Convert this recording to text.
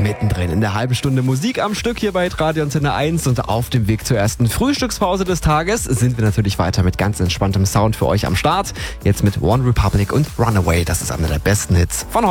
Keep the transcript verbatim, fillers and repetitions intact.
Mittendrin in der halben Stunde Musik am Stück hier bei Radio Antenne eins und auf dem Weg zur ersten Frühstückspause des Tages sind wir natürlich weiter mit ganz entspanntem Sound für euch am Start. Jetzt mit One Republic und Runaway, das ist einer der besten Hits von heute.